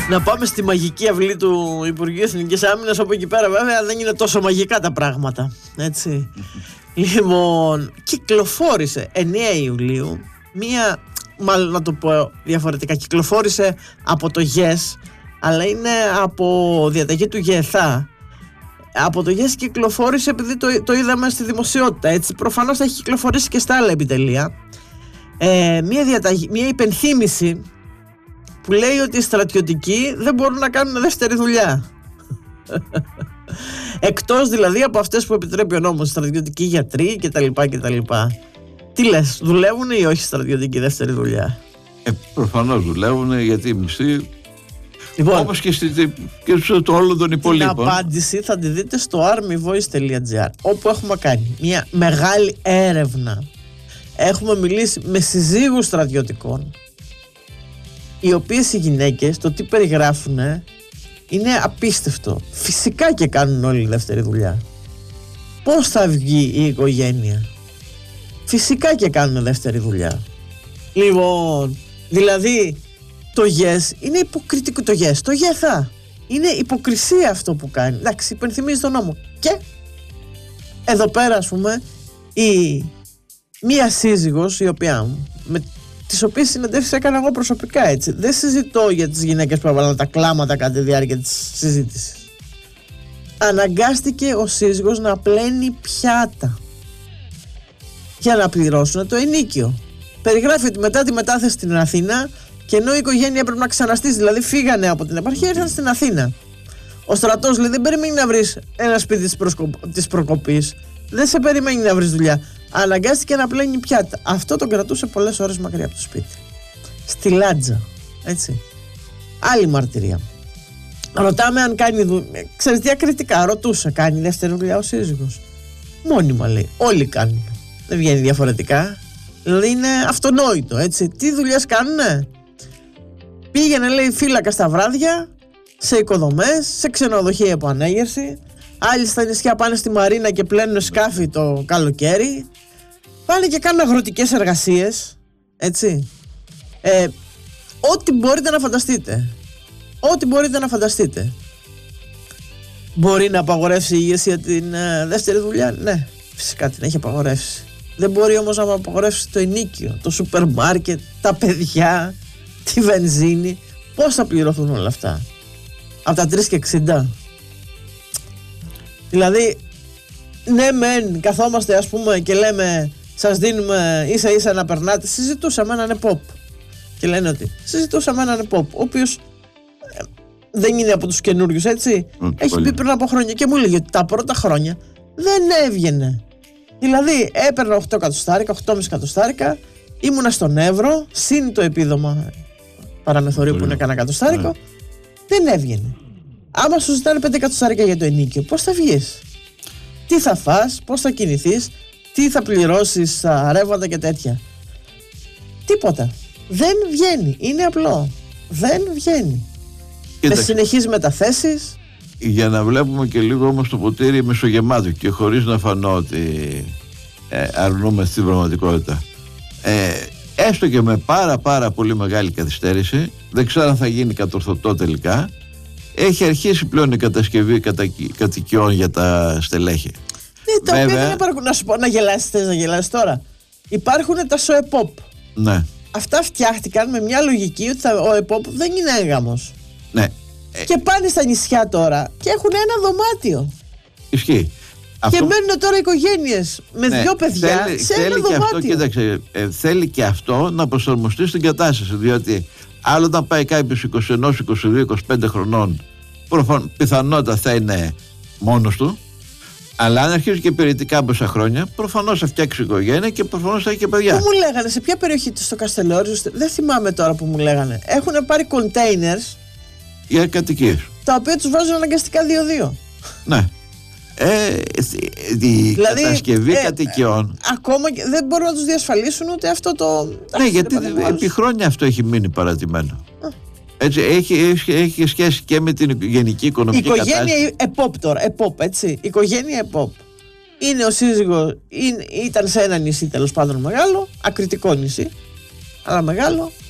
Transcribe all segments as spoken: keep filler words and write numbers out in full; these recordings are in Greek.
Να πάμε στη μαγική αυλή του Υπουργείου Εθνικής Άμυνας, όπου εκεί πέρα βέβαια δεν είναι τόσο μαγικά τα πράγματα. Έτσι. Λοιπόν, κυκλοφόρησε εννέα Ιουλίου μία, μάλλον να το πω διαφορετικά, κυκλοφόρησε από το ΓΕΣ, αλλά είναι από διαταγή του ΓΕΘΑ. Από το ΓΕΣ κυκλοφόρησε επειδή το, το είδαμε στη δημοσιότητα, έτσι. Προφανώς θα έχει κυκλοφορήσει και στα άλλα επιτελεία. Ε, μία, διαταγή, μία υπενθύμηση που λέει ότι οι στρατιωτικοί δεν μπορούν να κάνουν δεύτερη δουλειά. Εκτός δηλαδή από αυτές που επιτρέπει ο νόμος, στρατιωτικοί γιατροί κτλ. κτλ. Τι λες, δουλεύουν ή όχι στρατιωτικοί δεύτερη δουλειά? Ε, προφανώς δουλεύουν, γιατί οι μισθοί, λοιπόν, όπως και, στη, και στο όλο των υπολείπων. Την απάντηση θα τη δείτε στο armyvoice τελεία gr, όπου έχουμε κάνει μια μεγάλη έρευνα. Έχουμε μιλήσει με συζύγους στρατιωτικών, οι οποίες οι γυναίκες, το τι περιγράφουν είναι απίστευτο. Φυσικά και κάνουν όλοι δεύτερη δουλειά. Πώς θα βγει η οικογένεια? Φυσικά και κάνουν δεύτερη δουλειά. Λοιπόν, δηλαδή το yes είναι υποκριτικό. Το yes, το ΓΕΘΑ είναι υποκρισία αυτό που κάνει. Εντάξει, υπενθυμίζει τον νόμο. Και εδώ πέρα, ας πούμε, η μία σύζυγος, η οποία, με τις οποίες συνεντεύξεις έκανα εγώ προσωπικά, έτσι. Δεν συζητώ για τις γυναίκες που έβαλαν τα κλάματα κατά τη διάρκεια της συζήτησης. Αναγκάστηκε ο σύζυγος να πλένει πιάτα για να πληρώσουν το ενοίκιο. Περιγράφει ότι μετά τη μετάθεση στην Αθήνα, και ενώ η οικογένεια έπρεπε να ξαναστήσει, δηλαδή φύγανε από την επαρχία, ήρθαν στην Αθήνα. Ο στρατός λέει δεν περιμένει να βρεις ένα σπίτι της, προσκο... της προκοπής, δεν σε περιμένει να βρεις δουλειά. Αναγκάστηκε να πλένει πιάτα. Αυτό τον κρατούσε πολλές ώρες μακριά από το σπίτι. Στη Λάτζα. Έτσι. Άλλη μαρτυρία. Ρωτάμε αν κάνει δουλειά. Ξέρεις τι ακριτικά ρωτούσε, κάνει δεύτερη δουλειά ο σύζυγος? Μόνιμα λέει. Όλοι κάνουν. Δεν βγαίνει διαφορετικά. Δηλαδή είναι αυτονόητο, έτσι. Τι δουλειές κάνουνε? Πήγαινε, λέει, φύλακα στα βράδια, σε οικοδομές, σε ξενοδοχεία υπό ανέγερση. Άλλοι στα νησιά πάνε στη μαρίνα και πλένουν σκάφη το καλοκαίρι. Πάνε και κάνουν αγροτικές εργασίες, έτσι. Ε, ό,τι μπορείτε να φανταστείτε. Ό,τι μπορείτε να φανταστείτε. Μπορεί να απαγορεύσει η ηγεσία την ε, δεύτερη δουλειά? Ναι, φυσικά την έχει απαγορεύσει. Δεν μπορεί όμως να απαγορεύσει το ενοίκιο, το σούπερ μάρκετ, τα παιδιά, τη βενζίνη. Πώς θα πληρωθούν όλα αυτά? Από τα τρία και εξήντα. Δηλαδή, ναι μεν καθόμαστε, ας πούμε, και λέμε σας δίνουμε ίσα ίσα να περνάτε. Συζητούσαμε έναν ΕΠΟΠ και λένε ότι συζητούσαμε έναν ΕΠΟΠ, ο οποίος ε, δεν είναι από τους καινούριους, έτσι. Mm, έχει πολύ. Πει πριν από χρόνια και μου έλεγε ότι τα πρώτα χρόνια δεν έβγαινε. Δηλαδή έπαιρνα οκτώ εκατοστάρικα, οκτώ κόμμα πέντε εκατοστάρικα, ήμουνα στον Εύρο, συν το επίδομα παραμεθορίου που είναι κανένα εκατοστάρικο, yeah. Δεν έβγαινε. Άμα σου ζητάνε πέντε εκατοστάρικα για το ενοίκιο, πώς θα βγεις? Τι θα φας, πώς θα κινηθείς, τι θα πληρώσεις, τα ρεύματα και τέτοια? Τίποτα. Δεν βγαίνει. Είναι απλό. Δεν βγαίνει. Με συνεχείς μεταθέσεις. Για να βλέπουμε και λίγο όμως το ποτήρι μισογεμάτο και χωρίς να φανώ ότι ε, αρνούμε στην πραγματικότητα. Ε, έστω και με πάρα πάρα πολύ μεγάλη καθυστέρηση, δεν ξέρω αν θα γίνει κατορθωτό τελικά, έχει αρχίσει πλέον η κατασκευή κατοικιών για τα στελέχη. Ναι, τα οποία δεν υπάρχουν. Να σου πω, να γελάσεις, θες να γελάσεις τώρα? Υπάρχουν τα ΣΟΕΠΟΠ. Ναι. Αυτά φτιάχτηκαν με μια λογική ότι θα, ο ΕΠΟΠ δεν είναι έγγαμος. Ναι. Και πάνε στα νησιά τώρα και έχουν ένα δωμάτιο. Ισχύει. Και αυτό... μένουν τώρα οικογένειες με ναι, δύο παιδιά θέλει, σε θέλει ένα και δωμάτιο. Αυτό, κοίταξε, ε, θέλει και αυτό να προσαρμοστεί στην κατάσταση. Διότι άλλο όταν πάει κάποιος είκοσι ένα, είκοσι δύο, είκοσι πέντε χρονών, προφαν, πιθανότατα θα είναι μόνος του. Αλλά αν αρχίζει και περιετικά από τόσα χρόνια, προφανώς θα φτιάξει οικογένεια και προφανώς θα έχει και παιδιά. Πού μου λέγανε, σε ποια περιοχή του στο Καστελόριζο, δεν θυμάμαι τώρα που μου λέγανε, έχουν πάρει containers για κατοικίες, τα οποία τους βάζουν αναγκαστικά δύο δύο. Ναι. Ε, η δηλαδή, κατασκευή ε, κατοικιών ε, ακόμα και δεν μπορούν να τους διασφαλίσουν ούτε αυτό το... Ναι, γιατί επί χρόνια αυτό έχει μείνει παρατημένο. Α. Έτσι, έχει, έχει, έχει σχέση και με την γενική οικονομική οικογένεια κατάσταση. Οικογένεια ΕΠΟΠ τώρα, ΕΠΟΠ, έτσι. Οικογένεια ΕΠΟΠ. Είναι ο σύζυγος, είναι, ήταν σε ένα νησί τέλος πάντων μεγάλο, ακριτικό νησί, αλλά μεγάλο.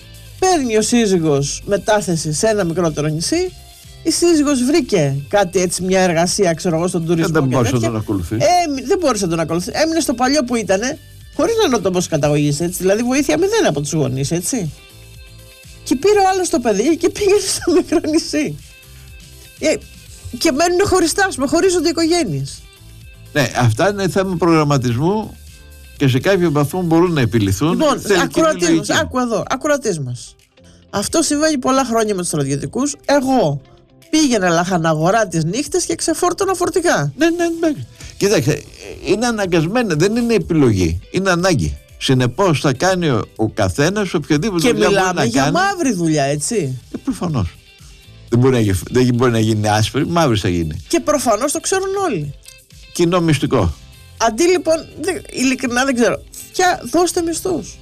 παίρνει ο σύζυγος μετάθεση σε ένα μικρότερο νησί. Η σύζυγος βρήκε κάτι έτσι, μια εργασία, ξέρω εγώ, στον τουρισμό. Δεν μπορούσε να τον ακολουθήσει. Ε, δεν μπορούσε να τον ακολουθήσει. Έμεινε στο παλιό που ήταν, χωρίς να είναι ο τόπος καταγωγής, έτσι. Δηλαδή βοήθεια μηδέν από τους γονείς, έτσι. Και πήρε ο άλλος το παιδί και πήγε στο μικρό νησί. Ε, και μένουν χωριστά, με χωρίζονται οι οικογένειες. Ναι, αυτά είναι θέμα προγραμματισμού και σε κάποιο βαθμό μπορούν να επιληθούν. Λοιπόν, ακουρατής μας, άκου εδώ, ακουρατής μας. Αυτό συμβαίνει πολλά χρόνια με τους στρατιωτικούς. Εγώ πήγαινα λαχαναγορά τις νύχτες και ξεφόρτωνα φορτικά. Ναι, ναι, ναι. Κοιτάξτε, είναι αναγκασμένα, δεν είναι επιλογή. Είναι ανάγκη. Συνεπώς θα κάνει ο, ο καθένας οποιοδήποτε δουλειά μπορεί να κάνει. Και μιλάμε για μαύρη δουλειά, έτσι. Και προφανώς. Δεν μπορεί, να, δεν μπορεί να γίνει άσπρη, μαύρη θα γίνει. Και προφανώς το ξέρουν όλοι. Κοινό μυστικό. Αντί λοιπόν, δεν, ειλικρινά δεν ξέρω, πια δώστε μισθούς.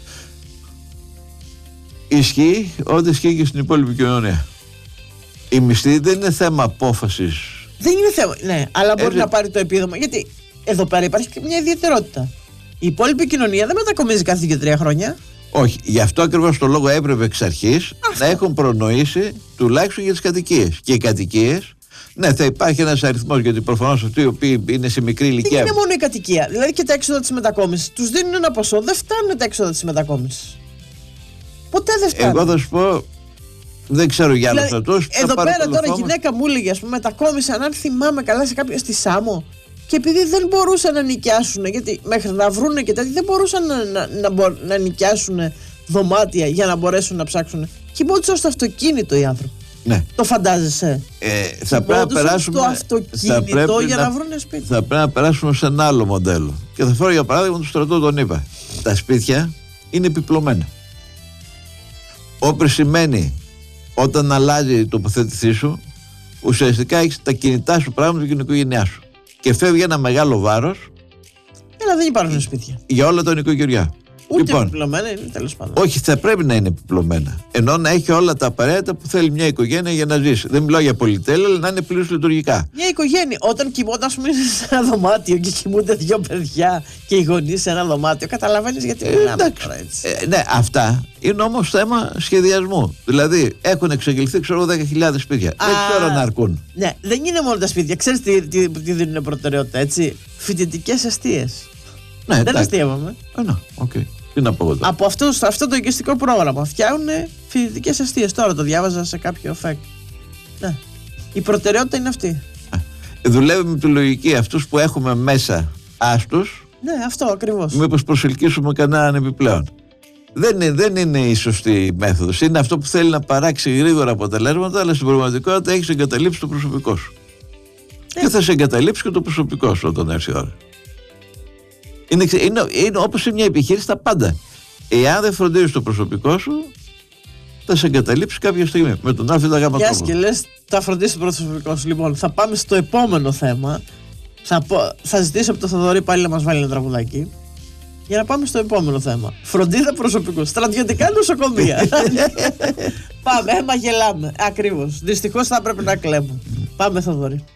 Ισχύει ό,τι ισχύει και στην υπόλοιπη κοινωνία. Η μισθή δεν είναι θέμα απόφασης. Δεν είναι θέμα, ναι, αλλά μπορεί Ε, να πάρει το επίδομα. Γιατί εδώ πέρα υπάρχει και μια ιδιαιτερότητα. Η υπόλοιπη κοινωνία δεν μετακομίζει κάθε δύο τρία χρόνια. Όχι, γι' αυτό ακριβώς το λόγο έπρεπε εξ αρχής να έχουν προνοήσει τουλάχιστον για τις κατοικίες. Και οι κατοικίες, ναι, θα υπάρχει ένας αριθμός, γιατί προφανώς αυτοί οι οποίοι είναι σε μικρή ηλικία. Δεν είναι μόνο η κατοικία. Δηλαδή και τα έξοδα της μετακόμισης. Τους δίνουν ένα ποσό, δεν φτάνουν τα έξοδα της μετακόμισης. Ποτέ δεν φτάνουν. Εγώ θα σου πω, δεν ξέρω για άλλους Δηλαδή, αυτούς. εδώ πέρα τώρα η γυναίκα μου έλεγε, ας πούμε, μετακόμισε, αν θυμάμαι καλά, σε κάποιο στη Σάμο. Και επειδή δεν μπορούσαν να νοικιάσουν, γιατί μέχρι να βρούνε και τέτοια, δεν μπορούσαν να, να, να, μπο, να νοικιάσουν δωμάτια για να μπορέσουν να ψάξουν. Κοιμόντουσαν στο αυτοκίνητο οι άνθρωποι. Ναι. Το φαντάζεσαι. Ε, θα πρέπει να περάσουμε στο αυτοκίνητο για να, να βρούνε σπίτι. Θα πρέπει να περάσουμε σε ένα άλλο μοντέλο. Και θα φέρω για παράδειγμα του στρατού, τον είπα. Τα σπίτια είναι επιπλωμένα. Όπερ σημαίνει όταν αλλάζει η τοποθέτησή σου, ουσιαστικά έχεις τα κινητά σου πράγματα και την οικογένειά σου. Και φεύγει ένα μεγάλο βάρος. Αλλά δεν υπάρχουν σπίτια. Για όλα τα νοικοκυριά. Ούτε λοιπόν, επιπλωμένα είναι, τέλος πάντων. Όχι, θα πρέπει να είναι επιπλωμένα. Ενώ να έχει όλα τα απαραίτητα που θέλει μια οικογένεια για να ζήσει. Δεν μιλάω για πολυτέλεια, αλλά να είναι πλήρως λειτουργικά. Μια οικογένεια, όταν κοιμόταν, ας πούμε, σε ένα δωμάτιο και κοιμούνται δύο παιδιά και οι γονείς σε ένα δωμάτιο, καταλαβαίνεις γιατί Ε, μιλάμε εντάξει. τώρα έτσι. Ε, ναι, αυτά είναι όμως θέμα σχεδιασμού. Δηλαδή, έχουν εξαγγελθεί, ξέρω εγώ, δέκα χιλιάδες σπίτια. Α, δεν ξέρω να αρκούν. Ναι, δεν είναι μόνο τα σπίτια. Ξέρεις τι, τι, τι δίνουν προτεραιότητα, έτσι. Φοιτητικές εστίες. Ναι, Δεν εντάξει. αστείευαμε. Ε, ναι, οκ. Τι να πω εγώ τώρα. Από αυτό, αυτό το οικιστικό πρόγραμμα φτιάχνουν φοιτητικές εστίες. Τώρα το διάβαζα σε κάποιο φεκ. Ναι. Η προτεραιότητα είναι αυτή. Ε, δουλεύει με τη λογική αυτούς που έχουμε μέσα άστους, Ναι, αυτό ακριβώς. μήπως προσελκύσουμε κανέναν επιπλέον. Δεν είναι, δεν είναι η σωστή μέθοδος. Είναι αυτό που θέλει να παράξει γρήγορα αποτελέσματα, αλλά στην πραγματικότητα έχεις εγκαταλείψει το προσωπικό σου. Ε. Και θα σε εγκαταλείψει και το προσωπικό σου όταν έρθει η ώρα. Είναι, είναι, είναι όπως σε μια επιχείρηση τα πάντα. Εάν δεν φροντίζεις το προσωπικό σου, θα σε εγκαταλείψει κάποια στιγμή. Με τον Α ή τα Γ τρόπο. Γεια και λες, θα φροντίσει το προσωπικό σου. Λοιπόν, θα πάμε στο επόμενο θέμα. Θα, πω, θα ζητήσω από το Θοδωρή πάλι να μας βάλει ένα τραγουδάκι. Για να πάμε στο επόμενο θέμα. Φροντίδα προσωπικού. Στρατιωτικά νοσοκομεία. Πάμε, αίμα γελάμε. Ακριβώς. Δυστυχώς θα έπρεπε να κλαίμε. Πάμε, Θοδωρή.